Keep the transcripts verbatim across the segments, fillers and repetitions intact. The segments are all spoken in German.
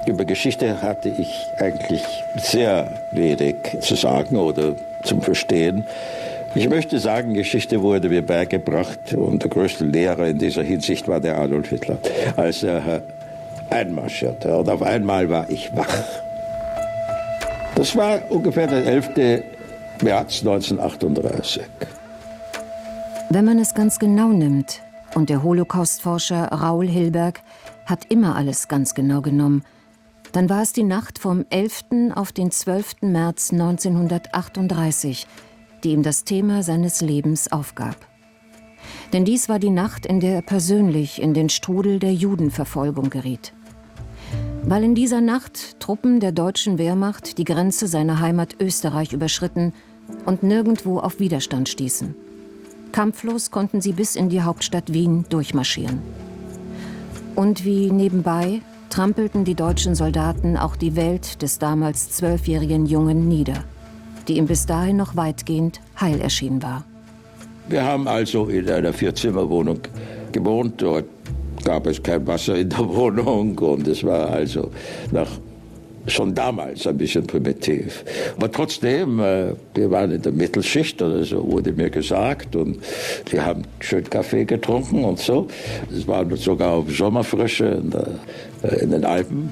Über Geschichte hatte ich eigentlich sehr wenig zu sagen oder zum Verstehen. Ich möchte sagen, Geschichte wurde mir beigebracht und der größte Lehrer in dieser Hinsicht war der Adolf Hitler, als er einmarschierte. Und auf einmal war ich wach. Das war ungefähr der elfte März neunzehnhundertachtunddreißig. Wenn man es ganz genau nimmt, und der Holocaust-Forscher Raoul Hilberg hat immer alles ganz genau genommen, dann war es die Nacht vom elften auf den zwölften März neunzehnhundertachtunddreißig, die ihm das Thema seines Lebens aufgab. Denn dies war die Nacht, in der er persönlich in den Strudel der Judenverfolgung geriet. Weil in dieser Nacht Truppen der deutschen Wehrmacht die Grenze seiner Heimat Österreich überschritten und nirgendwo auf Widerstand stießen. Kampflos konnten sie bis in die Hauptstadt Wien durchmarschieren. Und wie nebenbei trampelten die deutschen Soldaten auch die Welt des damals zwölfjährigen Jungen nieder, die ihm bis dahin noch weitgehend heil erschienen war. Wir haben also in einer Vierzimmerwohnung gewohnt. Dort gab es kein Wasser in der Wohnung und es war also nach, schon damals ein bisschen primitiv. Aber trotzdem, äh, wir waren in der Mittelschicht oder so, wurde mir gesagt, und wir haben schön Kaffee getrunken und so. Es war sogar auf Sommerfrische in, der, äh, in den Alpen.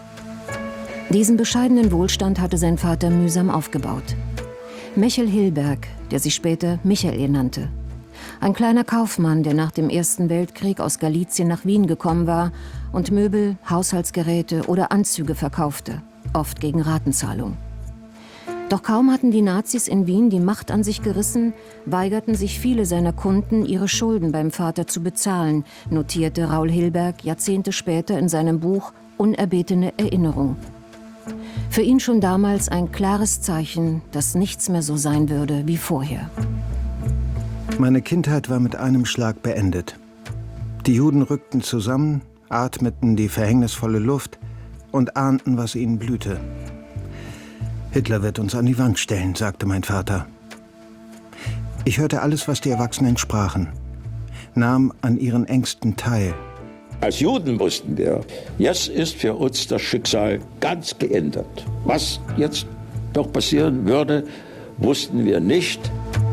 Diesen bescheidenen Wohlstand hatte sein Vater mühsam aufgebaut. Michel Hilberg, der sich später Michael nannte. Ein kleiner Kaufmann, der nach dem Ersten Weltkrieg aus Galizien nach Wien gekommen war und Möbel, Haushaltsgeräte oder Anzüge verkaufte, oft gegen Ratenzahlung. Doch kaum hatten die Nazis in Wien die Macht an sich gerissen, weigerten sich viele seiner Kunden, ihre Schulden beim Vater zu bezahlen, notierte Raoul Hilberg Jahrzehnte später in seinem Buch Unerbetene Erinnerung. Für ihn schon damals ein klares Zeichen, dass nichts mehr so sein würde wie vorher. Meine Kindheit war mit einem Schlag beendet. Die Juden rückten zusammen, atmeten die verhängnisvolle Luft und ahnten, was ihnen blühte. Hitler wird uns an die Wand stellen, sagte mein Vater. Ich hörte alles, was die Erwachsenen sprachen, nahm an ihren Ängsten teil. Als Juden wussten wir, jetzt ist für uns das Schicksal ganz geändert. Was jetzt noch passieren würde, wussten wir nicht.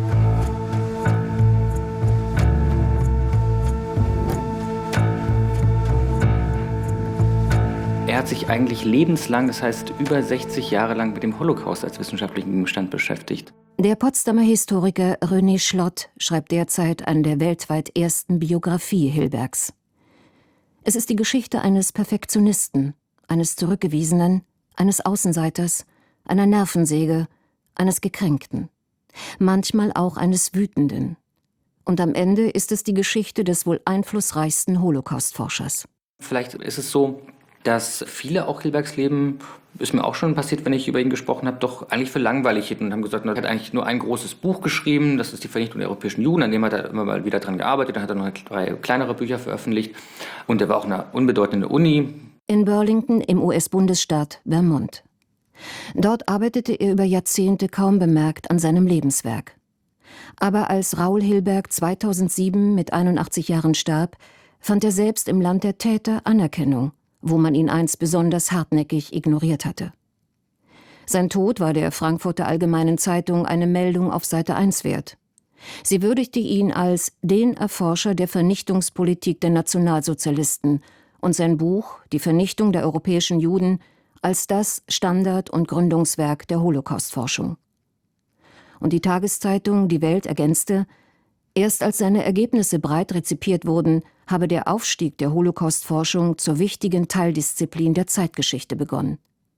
Er hat sich eigentlich lebenslang, das heißt über sechzig Jahre lang, mit dem Holocaust als wissenschaftlichen Gegenstand beschäftigt. Der Potsdamer Historiker René Schlott schreibt derzeit an der weltweit ersten Biografie Hilbergs. Es ist die Geschichte eines Perfektionisten, eines Zurückgewiesenen, eines Außenseiters, einer Nervensäge, eines Gekränkten, manchmal auch eines Wütenden. Und am Ende ist es die Geschichte des wohl einflussreichsten Holocaust-Forschers. Vielleicht ist es so, dass viele auch Hilbergs Leben, ist mir auch schon passiert, wenn ich über ihn gesprochen habe, doch eigentlich für langweilig hielten und haben gesagt, er hat eigentlich nur ein großes Buch geschrieben, das ist die Vernichtung der europäischen Juden, an dem hat er immer mal wieder dran gearbeitet, dann hat er noch drei kleinere Bücher veröffentlicht und er war auch eine unbedeutende Uni. In Burlington im U S-Bundesstaat Vermont. Dort arbeitete er über Jahrzehnte kaum bemerkt an seinem Lebenswerk. Aber als Raoul Hilberg zweitausendsieben mit einundachtzig Jahren starb, fand er selbst im Land der Täter Anerkennung, wo man ihn einst besonders hartnäckig ignoriert hatte. Sein Tod war der Frankfurter Allgemeinen Zeitung eine Meldung auf Seite eins wert. Sie würdigte ihn als den Erforscher der Vernichtungspolitik der Nationalsozialisten und sein Buch Die Vernichtung der europäischen Juden als das Standard- und Gründungswerk der Holocaustforschung. Und die Tageszeitung Die Welt ergänzte, erst als seine Ergebnisse breit rezipiert wurden, habe der Aufstieg der Holocaust-Forschung zur wichtigen Teildisziplin der Zeitgeschichte begonnen.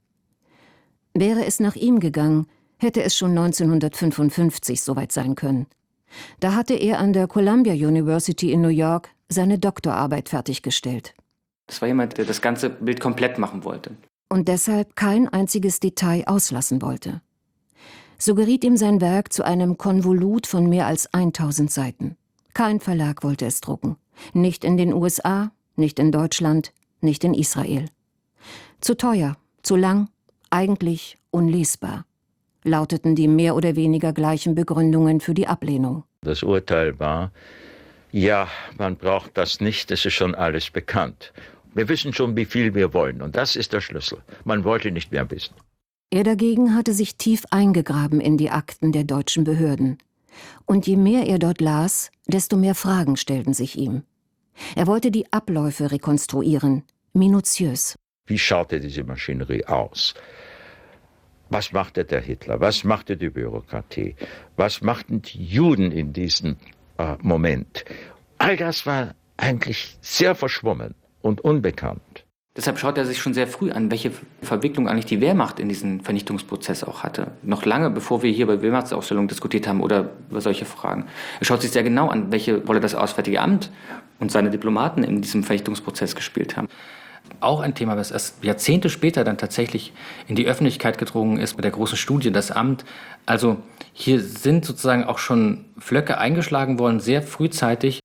Wäre es nach ihm gegangen, hätte es schon neunzehnhundertfünfundfünfzig soweit sein können. Da hatte er an der Columbia University in New York seine Doktorarbeit fertiggestellt. Das war jemand, der das ganze Bild komplett machen wollte. Und deshalb kein einziges Detail auslassen wollte. So geriet ihm sein Werk zu einem Konvolut von mehr als tausend Seiten. Kein Verlag wollte es drucken. Nicht in den U S A, nicht in Deutschland, nicht in Israel. Zu teuer, zu lang, eigentlich unlesbar, lauteten die mehr oder weniger gleichen Begründungen für die Ablehnung. Das Urteil war, ja, man braucht das nicht, es ist schon alles bekannt. Wir wissen schon, wie viel wir wollen. Und das ist der Schlüssel. Man wollte nicht mehr wissen. Er dagegen hatte sich tief eingegraben in die Akten der deutschen Behörden. Und je mehr er dort las, desto mehr Fragen stellten sich ihm. Er wollte die Abläufe rekonstruieren, minutiös. Wie schaute diese Maschinerie aus? Was machte der Hitler? Was machte die Bürokratie? Was machten die Juden in diesem äh, Moment? All das war eigentlich sehr verschwommen und unbekannt. Deshalb schaut er sich schon sehr früh an, welche Verwicklung eigentlich die Wehrmacht in diesen Vernichtungsprozess auch hatte. Noch lange, bevor wir hier bei Wehrmachtsausstellungen diskutiert haben oder über solche Fragen. Er schaut sich sehr genau an, welche Rolle das Auswärtige Amt und seine Diplomaten in diesem Vernichtungsprozess gespielt haben. Auch ein Thema, was erst Jahrzehnte später dann tatsächlich in die Öffentlichkeit gedrungen ist mit der großen Studie Das Amt. Also hier sind sozusagen auch schon Flöcke eingeschlagen worden, sehr frühzeitig,